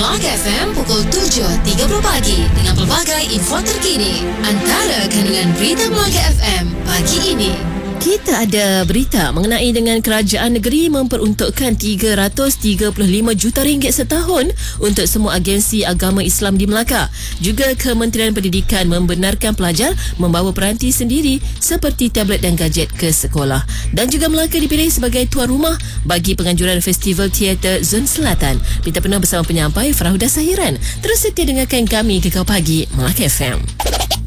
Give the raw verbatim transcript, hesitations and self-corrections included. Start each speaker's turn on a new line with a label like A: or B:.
A: Melaka F M pukul tujuh tiga puluh pagi dengan pelbagai info terkini. Antara kandungan berita Melaka F M pagi ini. Kita ada berita mengenai dengan kerajaan negeri memperuntukkan tiga ratus tiga puluh lima juta ringgit setahun untuk semua agensi agama Islam di Melaka. Juga Kementerian Pendidikan membenarkan pelajar membawa peranti sendiri seperti tablet dan gadget ke sekolah. Dan juga Melaka dipilih sebagai tuan rumah bagi penganjuran Festival Teater Zon Selatan. Kita pernah bersama penyampai Farahuda Sahiran. Terus setia dengarkan kami Kekal Pagi Melaka F M.